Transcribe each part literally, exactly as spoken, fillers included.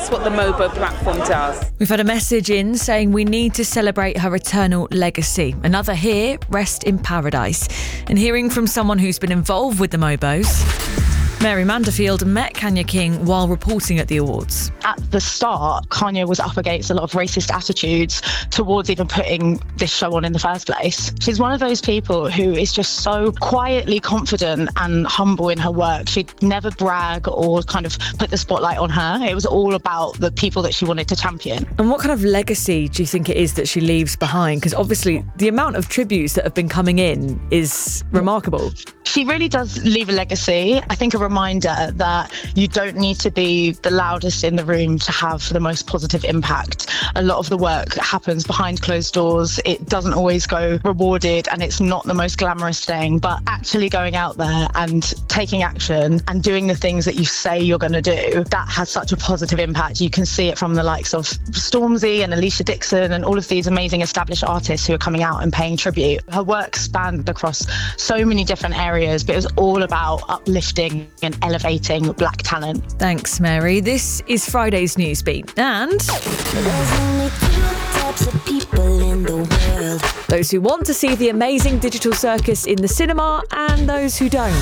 that's what the Mobo platform does. We've had a message in saying we need to celebrate her eternal legacy. Another here, rest in paradise. And hearing from someone who's been involved with the Mobos, Mary Manderfield met Kanye King while reporting at the awards. At the start, Kanye was up against a lot of racist attitudes towards even putting this show on in the first place. She's one of those people who is just so quietly confident and humble in her work. She'd never brag or kind of put the spotlight on her. It was all about the people that she wanted to champion. And what kind of legacy do you think it is that she leaves behind? Because obviously the amount of tributes that have been coming in is remarkable. She really does leave a legacy. I think a reminder that you don't need to be the loudest in the room to have the most positive impact. A lot of the work happens behind closed doors. It doesn't always go rewarded and it's not the most glamorous thing, but actually going out there and taking action and doing the things that you say you're going to do, that has such a positive impact. You can see it from the likes of Stormzy and Alicia Dixon and all of these amazing established artists who are coming out and paying tribute. Her work spanned across so many different areas, but it was all about uplifting and elevating black talent. Thanks, Mary. This is Friday's Newsbeat. And There's only two types of people in the world. those who want to see the amazing digital circus in the cinema and those who don't.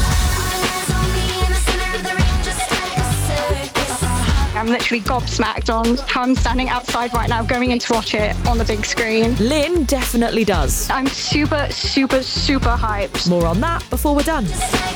I'm literally gobsmacked on how I'm standing outside right now going in to watch it on the big screen. Lynn definitely does. I'm super, super, super hyped. More on that before we're done.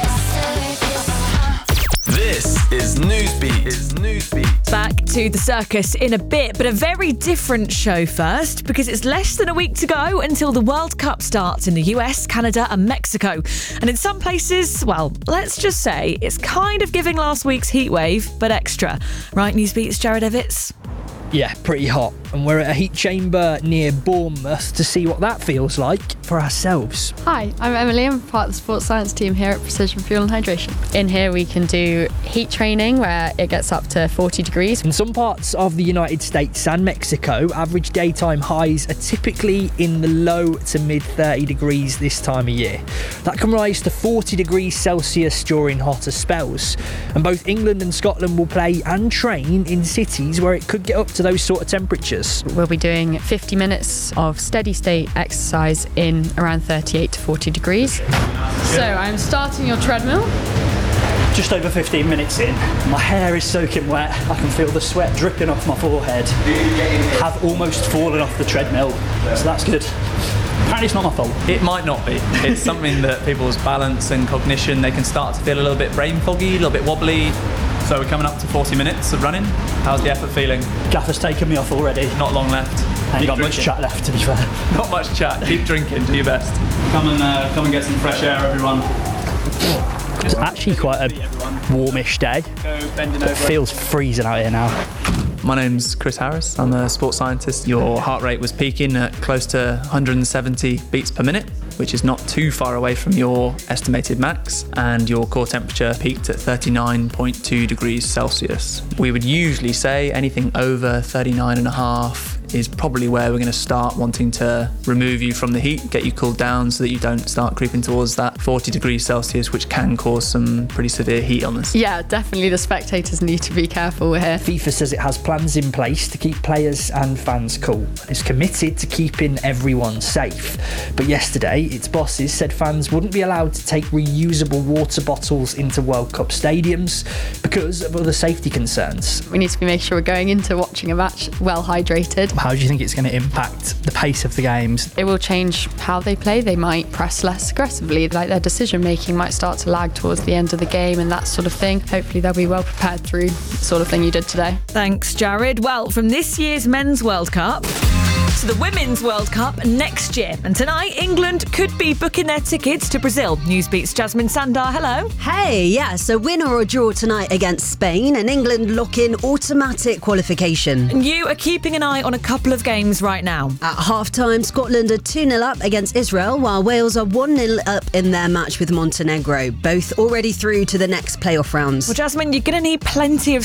This is Newsbeat. Is Newsbeat. Back to the circus in a bit, but a very different show first, because it's less than a week to go until the World Cup starts in the U S, Canada and Mexico. And in some places, well, let's just say it's kind of giving last week's heatwave, but extra. Right, Newsbeat's Jared Evitts? Yeah, pretty hot. And we're at a heat chamber near Bournemouth to see what that feels like for ourselves. Hi, I'm Emily. I'm part of the sports science team here at Precision Fuel and Hydration. In here we can do heat training where it gets up to forty degrees. In some parts of the United States and Mexico, average daytime highs are typically in the low to mid thirty degrees this time of year. That can rise to forty degrees Celsius during hotter spells. And both England and Scotland will play and train in cities where it could get up to those sort of temperatures. We'll be doing fifty minutes of steady state exercise in around thirty-eight to forty degrees. So I'm starting your treadmill. Just over fifteen minutes in, my hair is soaking wet, I can feel the sweat dripping off my forehead. Have almost fallen off the treadmill, so that's good. Apparently it's not my fault. It might not be. It's something that people's balance and cognition, they can start to feel a little bit brain foggy, a little bit wobbly. So we're coming up to forty minutes of running. How's the effort feeling? Gaffer's taken me off already. Not long left. Ain't got much chat left, to be fair. Not much chat. Keep drinking. Do your best. Come and uh, come and get some fresh air, everyone. It's actually quite a warmish day. It feels freezing out here now. My name's Chris Harris. I'm a sports scientist. Your heart rate was peaking at close to one hundred seventy beats per minute, which is not too far away from your estimated max, and your core temperature peaked at thirty-nine point two degrees Celsius. We would usually say anything over thirty-nine and a half is probably where we're going to start wanting to remove you from the heat, get you cooled down so that you don't start creeping towards that forty degrees Celsius, which can cause some pretty severe heat illness. Yeah, definitely the spectators need to be careful here. FIFA says it has plans in place to keep players and fans cool. It's committed to keeping everyone safe. But yesterday, its bosses said fans wouldn't be allowed to take reusable water bottles into World Cup stadiums because of other safety concerns. We need to be making sure we're going into watching a match well hydrated. How do you think it's going to impact the pace of the games? It will change how they play. They might press less aggressively, like their decision making might start to lag towards the end of the game and that sort of thing. Hopefully they'll be well prepared through the sort of thing you did today. Thanks, Jared. Well, from this year's Men's World Cup to the Women's World Cup next year. And tonight, England could be booking their tickets to Brazil. Newsbeat's Jasmine Sandar, hello. Hey, yeah, so win or a draw tonight against Spain and England lock in automatic qualification. And you are keeping an eye on a couple of games right now. At half-time, Scotland are two nil up against Israel, while Wales are one nil up in their match with Montenegro, both already through to the next playoff rounds. Well, Jasmine, you're going to need plenty of